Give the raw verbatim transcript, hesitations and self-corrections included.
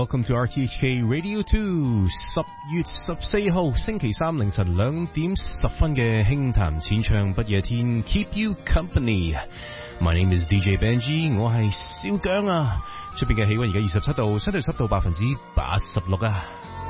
Welcome to R T H K Radio Two， 十月十四號星期三凌晨兩點十分嘅輕談淺唱不夜天 ，Keep you company。My name is D J Benji， 我係小姜啊。出邊嘅氣溫而家二十七度，相對濕度百分之八十六啊。